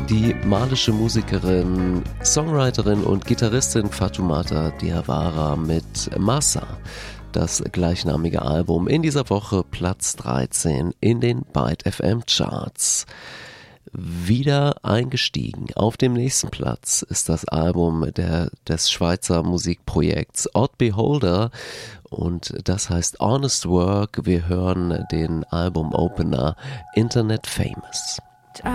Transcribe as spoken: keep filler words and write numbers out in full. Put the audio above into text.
Die malische Musikerin, Songwriterin und Gitarristin Fatoumata Diawara mit Massa. Das gleichnamige Album in dieser Woche Platz dreizehn in den Byte F M Charts. Wieder eingestiegen auf dem nächsten Platz ist das Album der, des Schweizer Musikprojekts Odd Beholder und das heißt Honest Work. Wir hören den Album-Opener Internet Famous.